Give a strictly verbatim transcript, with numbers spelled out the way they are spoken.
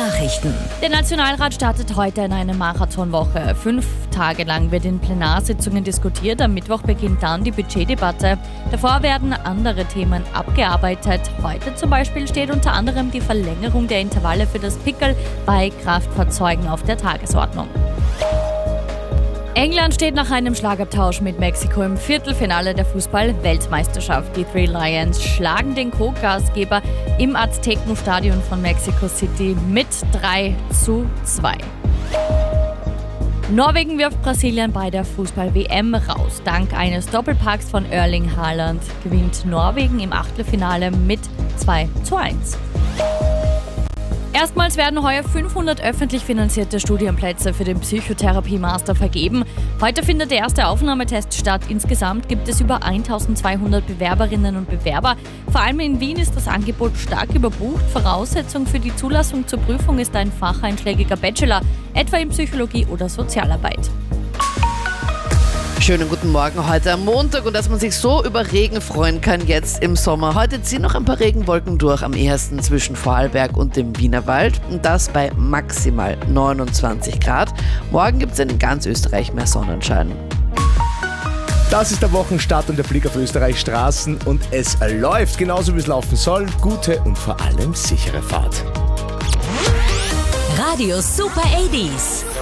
Nachrichten. Der Nationalrat startet heute in eine Marathonwoche. Fünf Tage lang wird in Plenarsitzungen diskutiert. Am Mittwoch beginnt dann die Budgetdebatte. Davor werden andere Themen abgearbeitet. Heute zum Beispiel steht unter anderem die Verlängerung der Intervalle für das Pickel bei Kraftfahrzeugen auf der Tagesordnung. England steht nach einem Schlagabtausch mit Mexiko im Viertelfinale der Fußball-Weltmeisterschaft. Die Three Lions schlagen den Co-Gastgeber im Aztekenstadion von Mexico City mit drei zu zwei. Norwegen wirft Brasilien bei der Fußball-W M raus. Dank eines Doppelpacks von Erling Haaland gewinnt Norwegen im Achtelfinale mit zwei zu eins. Erstmals werden heuer fünfhundert öffentlich finanzierte Studienplätze für den Psychotherapie-Master vergeben. Heute findet der erste Aufnahmetest statt. Insgesamt gibt es über eintausendzweihundert Bewerberinnen und Bewerber. Vor allem in Wien ist das Angebot stark überbucht. Voraussetzung für die Zulassung zur Prüfung ist ein facheinschlägiger Bachelor, etwa in Psychologie oder Sozialarbeit. Schönen guten Morgen heute am Montag und dass man sich so über Regen freuen kann jetzt im Sommer. Heute ziehen noch ein paar Regenwolken durch, am ehesten zwischen Vorarlberg und dem Wienerwald und das bei maximal neunundzwanzig Grad. Morgen gibt es in ganz Österreich mehr Sonnenschein. Das ist der Wochenstart und der Blick auf Österreichs Straßen und es läuft genauso wie es laufen soll. Gute und vor allem sichere Fahrt. Radio Super achtziger.